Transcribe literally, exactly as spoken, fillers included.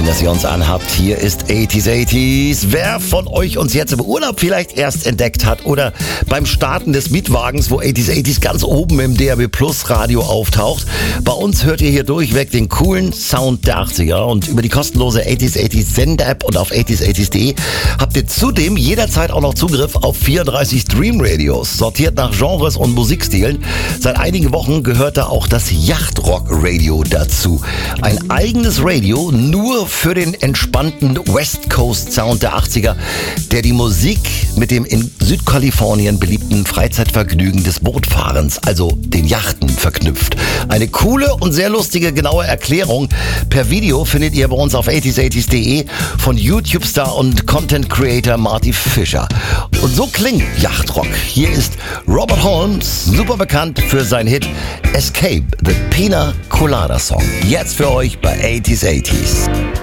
dass ihr uns anhabt. Hier ist achtziger achtziger. Wer von euch uns jetzt im Urlaub vielleicht erst entdeckt hat oder beim Starten des Mietwagens, wo achtziger achtziger ganz oben im D A B Plus Radio auftaucht, bei uns hört ihr hier durchweg den coolen Sound der achtziger und über die kostenlose achtziger achtziger Sender-App und auf achtziger achtziger punkt de habt ihr zudem jederzeit auch noch Zugriff auf vierunddreißig Stream-Radios, sortiert nach Genres und Musikstilen. Seit einigen Wochen gehört da auch das Yachtrock-Radio dazu. Ein eigenes Radio nur für den entspannten West Coast Sound der achtziger, der die Musik mit dem in Südkalifornien beliebten Freizeitvergnügen des Bootfahrens, also den Yachten, verknüpft. Eine coole und sehr lustige, genaue Erklärung per Video findet ihr bei uns auf achtziger achtziger punkt de von YouTube-Star und Content-Creator Marty Fischer. Und so klingt Yachtrock. Hier ist Robert Holmes, super bekannt für seinen Hit Escape, the Pina Colada Song. Jetzt für euch bei achtziger achtziger.